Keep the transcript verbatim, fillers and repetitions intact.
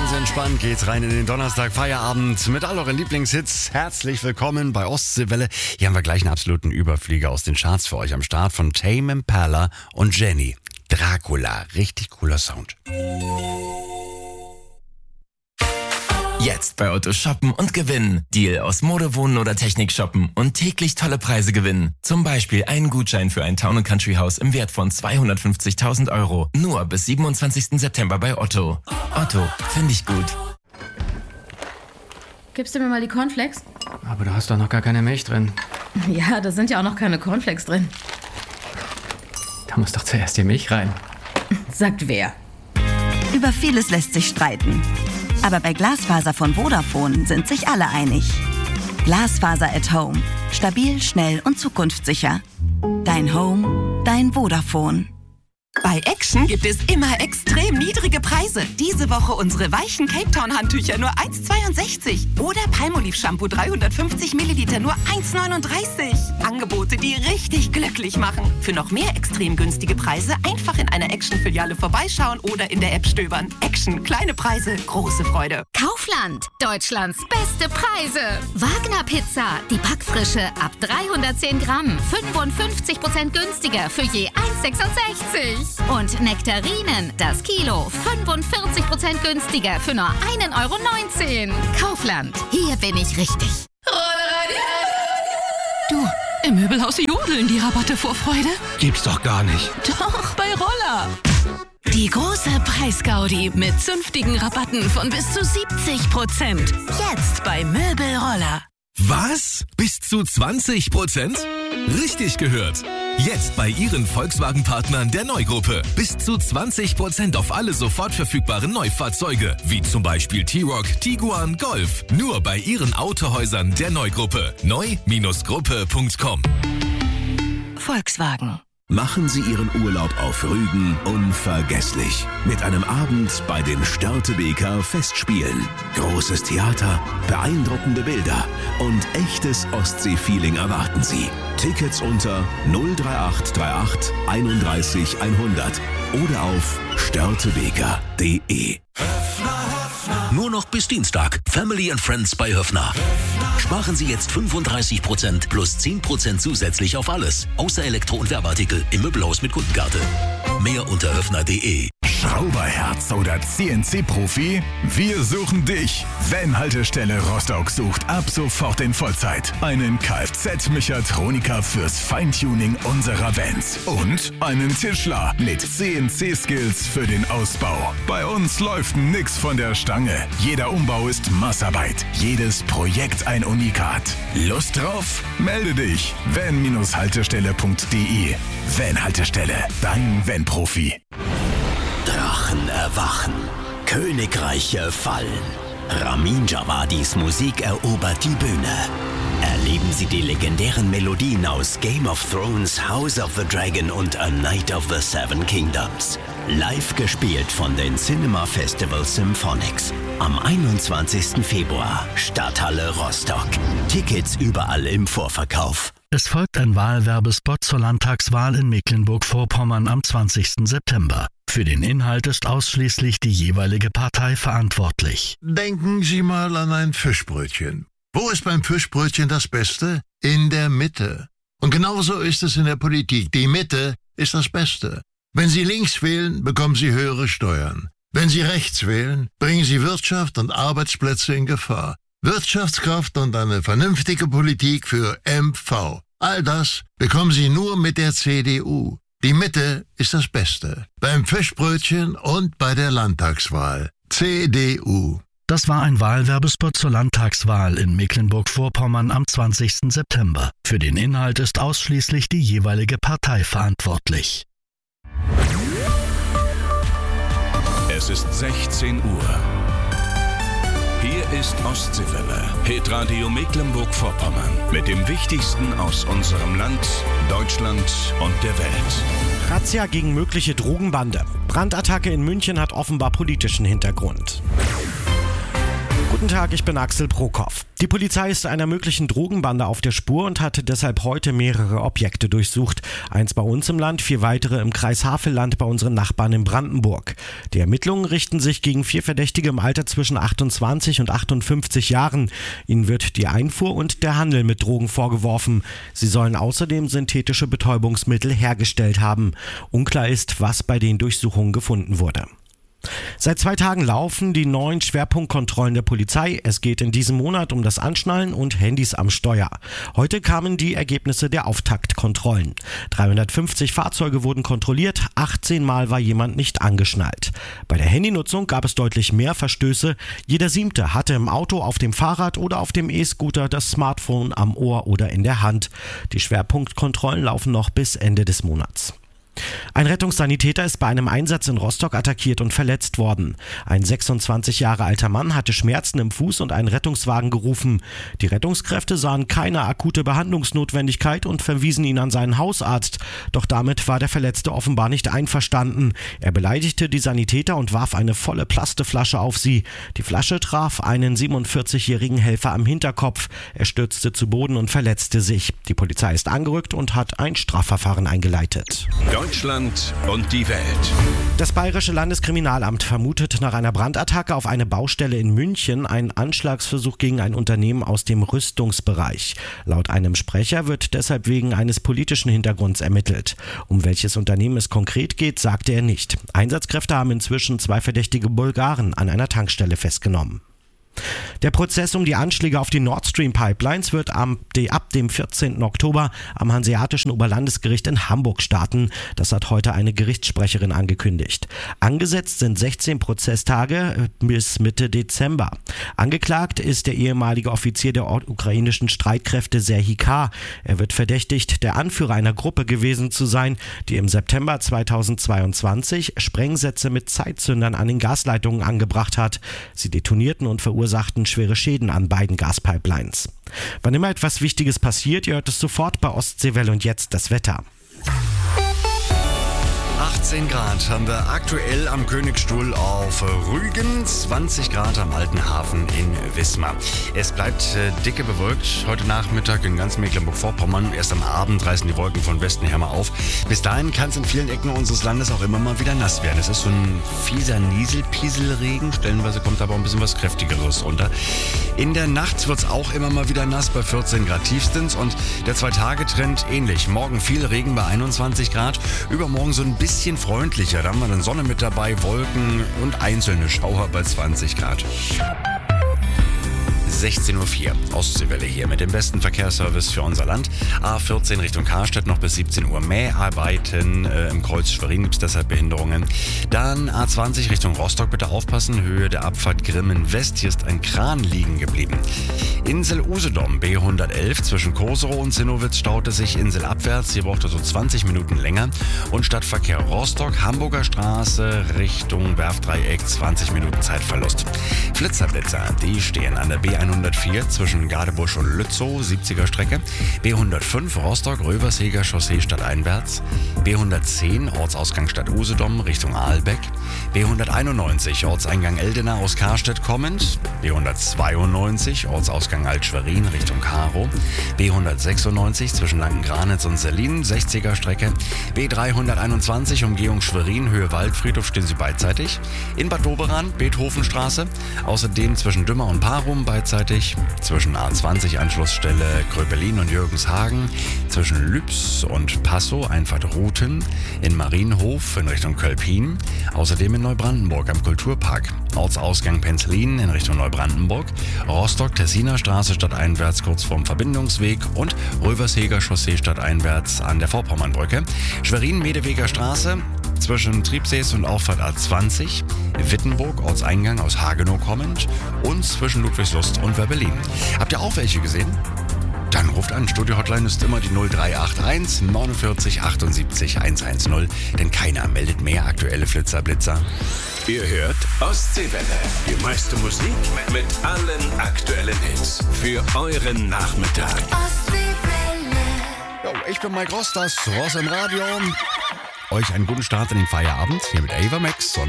Ganz entspannt geht's rein in den Donnerstag Feierabend mit all euren Lieblingshits. Herzlich willkommen bei Ostseewelle. Hier haben wir gleich einen absoluten Überflieger aus den Charts für euch am Start von Tame Impala und Jenny. Dracula, richtig cooler Sound. Jetzt bei Otto shoppen und gewinnen. Deal aus Mode, Wohnen oder Technik shoppen und täglich tolle Preise gewinnen. Zum Beispiel einen Gutschein für ein Town and Country Haus im Wert von zweihundertfünfzigtausend Euro. Nur bis siebenundzwanzigsten September bei Otto. Otto, finde ich gut. Gibst du mir mal die Cornflakes? Aber da hast doch noch gar keine Milch drin. Ja, da sind ja auch noch keine Cornflakes drin. Da muss doch zuerst die Milch rein. Sagt wer? Über vieles lässt sich streiten. Aber bei Glasfaser von Vodafone sind sich alle einig. Glasfaser at Home. Stabil, schnell und zukunftssicher. Dein Home, dein Vodafone. Bei Action gibt es immer extrem niedrige Preise. Diese Woche unsere weichen Cape Town Handtücher nur eins Komma zweiundsechzig. Oder Palmolive Shampoo dreihundertfünfzig Milliliter nur eins Komma neununddreißig. Angebote, die richtig glücklich machen. Für noch mehr extrem günstige Preise einfach in einer Action-Filiale vorbeischauen oder in der App stöbern. Action, kleine Preise, große Freude. Kaufland, Deutschlands beste Preise. Wagner Pizza, die Backfrische ab dreihundertzehn Gramm, fünfundfünfzig Prozent günstiger für je eins Komma sechsundsechzig. Und Nektarinen, das Kilo, fünfundvierzig Prozent günstiger für nur ein Euro neunzehn. Kaufland, hier bin ich richtig. Du, im Möbelhaus jodeln die Rabatte vor Freude. Gibt's doch gar nicht. Doch, bei Roller. Die große Preisgaudi mit zünftigen Rabatten von bis zu siebzig Prozent. Jetzt bei Möbelroller. Was? Bis zu zwanzig Prozent? Richtig gehört. Jetzt bei Ihren Volkswagen-Partnern der Neugruppe. Bis zu zwanzig Prozent auf alle sofort verfügbaren Neufahrzeuge. Wie zum Beispiel T-Roc, Tiguan, Golf. Nur bei Ihren Autohäusern der Neugruppe. neu Gruppe punkt com. Volkswagen. Machen Sie Ihren Urlaub auf Rügen unvergesslich. Mit einem Abend bei den Störtebeker Festspielen. Großes Theater, beeindruckende Bilder und echtes Ostsee-Feeling erwarten Sie. Tickets unter null drei acht drei acht einunddreißig hundert oder auf störtebeker punkt de. Nur noch bis Dienstag. Family and Friends bei Höffner. Sparen Sie jetzt fünfunddreißig Prozent plus zehn Prozent zusätzlich auf alles. Außer Elektro- und Werbeartikel im Möbelhaus mit Kundenkarte. Mehr unter höffner punkt de. Schrauberherz oder C N C-Profi? Wir suchen dich. Van-Haltestelle Rostock sucht ab sofort in Vollzeit einen Kfz-Mechatroniker fürs Feintuning unserer Vans und einen Tischler mit C N C-Skills für den Ausbau. Bei uns läuft nix von der Stange. Jeder Umbau ist Maßarbeit. Jedes Projekt ein Unikat. Lust drauf? Melde dich. van Haltestelle punkt de. Van-Haltestelle, dein Van-Profi. Drachen erwachen, Königreiche fallen. Ramin Djawadis Musik erobert die Bühne. Erleben Sie die legendären Melodien aus Game of Thrones, House of the Dragon und A Night of the Seven Kingdoms. Live gespielt von den Cinema Festival Symphonics. Am einundzwanzigsten Februar, Stadthalle Rostock. Tickets überall im Vorverkauf. Es folgt ein Wahlwerbespot zur Landtagswahl in Mecklenburg-Vorpommern am zwanzigsten September. Für den Inhalt ist ausschließlich die jeweilige Partei verantwortlich. Denken Sie mal an ein Fischbrötchen. Wo ist beim Fischbrötchen das Beste? In der Mitte. Und genauso ist es in der Politik. Die Mitte ist das Beste. Wenn Sie links wählen, bekommen Sie höhere Steuern. Wenn Sie rechts wählen, bringen Sie Wirtschaft und Arbeitsplätze in Gefahr. Wirtschaftskraft und eine vernünftige Politik für M V. All das bekommen Sie nur mit der C D U. Die Mitte ist das Beste. Beim Fischbrötchen und bei der Landtagswahl. C D U. Das war ein Wahlwerbespot zur Landtagswahl in Mecklenburg-Vorpommern am zwanzigsten September. Für den Inhalt ist ausschließlich die jeweilige Partei verantwortlich. Es ist sechzehn Uhr. Hier ist Ostseewelle, Hitradio Mecklenburg-Vorpommern. Mit dem Wichtigsten aus unserem Land, Deutschland und der Welt. Razzia gegen mögliche Drogenbande. Brandattacke in München hat offenbar politischen Hintergrund. Guten Tag, ich bin Axel Prokop. Die Polizei ist einer möglichen Drogenbande auf der Spur und hat deshalb heute mehrere Objekte durchsucht. Eins bei uns im Land, vier weitere im Kreis Havelland bei unseren Nachbarn in Brandenburg. Die Ermittlungen richten sich gegen vier Verdächtige im Alter zwischen achtundzwanzig und achtundfünfzig Jahren. Ihnen wird die Einfuhr und der Handel mit Drogen vorgeworfen. Sie sollen außerdem synthetische Betäubungsmittel hergestellt haben. Unklar ist, was bei den Durchsuchungen gefunden wurde. Seit zwei Tagen laufen die neuen Schwerpunktkontrollen der Polizei. Es geht in diesem Monat um das Anschnallen und Handys am Steuer. Heute kamen die Ergebnisse der Auftaktkontrollen. dreihundertfünfzig Fahrzeuge wurden kontrolliert, achtzehn Mal war jemand nicht angeschnallt. Bei der Handynutzung gab es deutlich mehr Verstöße. Jeder Siebte hatte im Auto, auf dem Fahrrad oder auf dem E-Scooter das Smartphone am Ohr oder in der Hand. Die Schwerpunktkontrollen laufen noch bis Ende des Monats. Ein Rettungssanitäter ist bei einem Einsatz in Rostock attackiert und verletzt worden. Ein sechsundzwanzig Jahre alter Mann hatte Schmerzen im Fuß und einen Rettungswagen gerufen. Die Rettungskräfte sahen keine akute Behandlungsnotwendigkeit und verwiesen ihn an seinen Hausarzt. Doch damit war der Verletzte offenbar nicht einverstanden. Er beleidigte die Sanitäter und warf eine volle Plasteflasche auf sie. Die Flasche traf einen siebenundvierzigjährigen Helfer am Hinterkopf. Er stürzte zu Boden und verletzte sich. Die Polizei ist angerückt und hat ein Strafverfahren eingeleitet. Deutschland und die Welt. Das Bayerische Landeskriminalamt vermutet nach einer Brandattacke auf eine Baustelle in München einen Anschlagsversuch gegen ein Unternehmen aus dem Rüstungsbereich. Laut einem Sprecher wird deshalb wegen eines politischen Hintergrunds ermittelt. Um welches Unternehmen es konkret geht, sagte er nicht. Einsatzkräfte haben inzwischen zwei verdächtige Bulgaren an einer Tankstelle festgenommen. Der Prozess um die Anschläge auf die Nord Stream Pipelines wird am, de, ab dem vierzehnten Oktober am Hanseatischen Oberlandesgericht in Hamburg starten. Das hat heute eine Gerichtssprecherin angekündigt. Angesetzt sind sechzehn Prozesstage bis Mitte Dezember. Angeklagt ist der ehemalige Offizier der ukrainischen Streitkräfte Serhii K. Er wird verdächtigt, der Anführer einer Gruppe gewesen zu sein, die im September zweitausendzweiundzwanzig Sprengsätze mit Zeitzündern an den Gasleitungen angebracht hat. Sie detonierten und verursachten schwere Schäden an beiden Gaspipelines. Wann immer etwas Wichtiges passiert, ihr hört es sofort bei Ostseewelle und jetzt das Wetter. achtzehn Grad haben wir aktuell am Königstuhl auf Rügen, zwanzig Grad am Alten Hafen in Wismar. Es bleibt äh, dicke bewölkt heute Nachmittag in ganz Mecklenburg-Vorpommern. Erst am Abend reißen die Wolken von Westen her mal auf. Bis dahin kann es in vielen Ecken unseres Landes auch immer mal wieder nass werden. Es ist so ein fieser Nieselpieselregen, stellenweise kommt aber auch ein bisschen was Kräftigeres runter. In der Nacht wird es auch immer mal wieder nass bei vierzehn Grad tiefstens und der Zwei-Tage-Trend ähnlich. Morgen viel Regen bei einundzwanzig Grad, übermorgen so ein bisschen bisschen freundlicher. Da haben wir dann Sonne mit dabei, Wolken und einzelne Schauer bei zwanzig Grad. sechzehn Uhr vier, Ostseewelle hier mit dem besten Verkehrsservice für unser Land. A vierzehn Richtung Karstedt noch bis siebzehn Uhr Mäharbeiten. Äh, Im Kreuz Schwerin gibt es deshalb Behinderungen. Dann A zwanzig Richtung Rostock, bitte aufpassen. Höhe der Abfahrt Grimmen West. Hier ist ein Kran liegen geblieben. Insel Usedom, B hundertelf. Zwischen Koserow und Zinnowitz staute sich inselabwärts. Hier braucht er so zwanzig Minuten länger. Und Stadtverkehr Rostock, Hamburger Straße Richtung Werftdreieck, zwanzig Minuten Zeitverlust. Flitzerblitzer, die stehen an der B hundertvier zwischen Gadebusch und Lützow, siebziger Strecke. B hundertfünf Rostock, Röversheger Chaussee stadteinwärts. B hundertzehn Ortsausgang Stadt Usedom Richtung Aalbeck. B hunderteinundneunzig Ortseingang Eldena aus Karstedt kommend. B hundertzweiundneunzig Ortsausgang Alt-Schwerin Richtung Karow. B hundertsechsundneunzig zwischen Lanken-Granitz und Sellin, sechziger Strecke. B dreihunderteinundzwanzig Umgehung Schwerin, Höhe Waldfriedhof stehen sie beidseitig. In Bad Doberan, Beethovenstraße. Außerdem zwischen Dümmer und Parum beidseitig. Zwischen A zwanzig Anschlussstelle Kröpelin und Jürgenshagen. Zwischen Lübs und Passow Einfahrt Ruthen. In Marienhof in Richtung Kölpin. Außerdem in Neubrandenburg am Kulturpark. Ortsausgang Penzlin in Richtung Neubrandenburg. Rostock-Tessiner Straße stadteinwärts kurz vorm Verbindungsweg. Und Röversheger Chaussee stadteinwärts an der Vorpommernbrücke. Schwerin-Medeweger Straße zwischen Triebsees und Auffahrt A zwanzig, Wittenburg, Ortseingang aus Hagenow kommend und zwischen Ludwigslust und Werbelin. Habt ihr auch welche gesehen? Dann ruft an. Studio-Hotline ist immer die null drei acht eins neunundvierzig achtundsiebzig hundertzehn, denn keiner meldet mehr aktuelle Flitzerblitzer. Ihr hört Ostseewelle, die meiste Musik mit allen aktuellen Hits für euren Nachmittag. Ostseewelle. Jo, ich bin Mike Ross, das Ross im Radio. Euch einen guten Start in den Feierabend hier mit Ava Max.